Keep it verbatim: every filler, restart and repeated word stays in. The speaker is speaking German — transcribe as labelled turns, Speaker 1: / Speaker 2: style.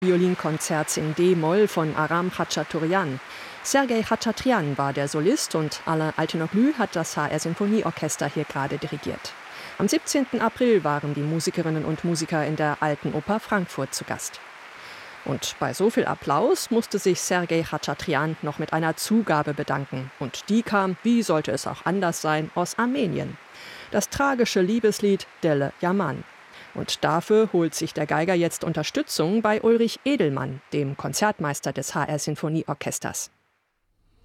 Speaker 1: Violinkonzerts in D-Moll von Aram Khachaturian. Sergei Khachaturian war der Solist und Alain Altinoglu hat das H R-Sinfonieorchester hier gerade dirigiert. Am siebzehnten April waren die Musikerinnen und Musiker in der Alten Oper Frankfurt zu Gast. Und bei so viel Applaus musste sich Sergei Khachaturian noch mit einer Zugabe bedanken. Und die kam, wie sollte es auch anders sein, aus Armenien. Das tragische Liebeslied Dele Yaman. Und dafür holt sich der Geiger jetzt Unterstützung bei Ulrich Edelmann, dem Konzertmeister des H R-Sinfonieorchesters.